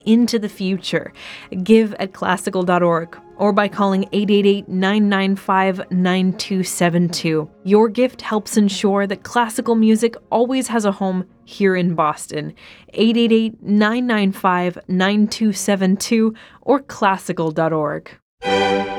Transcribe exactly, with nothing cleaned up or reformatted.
into the future. Give at classical dot org or by calling eight eight eight, nine nine five, nine two seven two. Your gift helps ensure that classical music always has a home here in Boston. eight eight eight, nine nine five, nine two seven two or classical dot org.